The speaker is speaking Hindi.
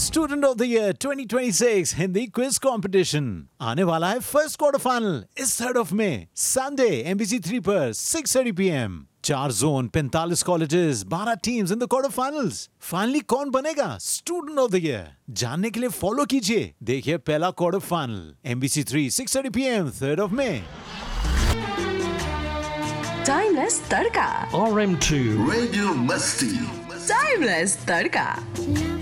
Student of the year 2026 Hindi quiz competition आने वाला है फर्स्ट क्वार्टर फाइनल इस 3rd of May Sunday MBC 3 पर 6:30 PM। 4 zone, 45 colleges, 12 teams in the quarter finals. Finally कौन बनेगा स्टूडेंट ऑफ द ईयर? जानने के लिए फॉलो कीजिए। देखिए पहला quarter final MBC 3 6:30 PM 3rd of May। Timeless tadka RM2 Radio Musty. Timeless tadka